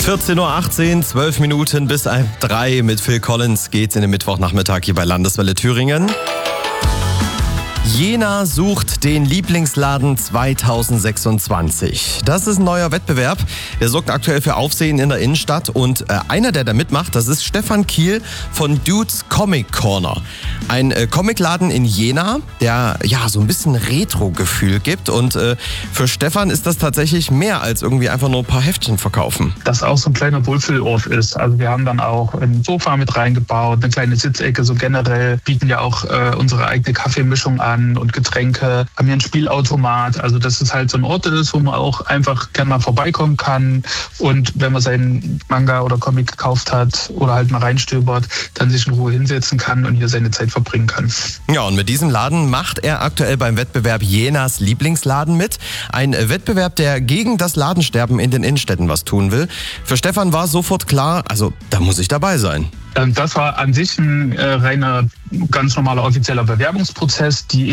14.18 Uhr, 12 Minuten bis 3 mit Phil Collins geht's in den Mittwochnachmittag hier bei Landeswelle Thüringen. Jena sucht den Lieblingsladen 2026. Das ist ein neuer Wettbewerb. Der sorgt aktuell für Aufsehen in der Innenstadt. Und einer, der da mitmacht, das ist Stefan Kiel von Dudes Comic Corner. Ein Comicladen in Jena, der ja so ein bisschen Retro-Gefühl gibt. Und für Stefan ist das tatsächlich mehr als irgendwie einfach nur ein paar Heftchen verkaufen. Das auch so ein kleiner Wohlfühlort ist. Also wir haben dann auch ein Sofa mit reingebaut, eine kleine Sitzecke. So generell bieten ja auch unsere eigene Kaffeemischung an und Getränke. Haben hier ein Spielautomat. Also dass es halt so ein Ort ist, wo man auch einfach gerne mal vorbeikommen kann. Und wenn man seinen Manga oder Comic gekauft hat oder halt mal reinstöbert, dann sich in Ruhe hinsetzen kann und hier seine Zeit verbringen kann. Ja, und mit diesem Laden macht er aktuell beim Wettbewerb Jenas Lieblingsladen mit. Ein Wettbewerb, der gegen das Ladensterben in den Innenstädten was tun will. Für Stefan war sofort klar, also da muss ich dabei sein. Das war an sich ein reiner, ganz normaler offizieller Bewerbungsprozess. Die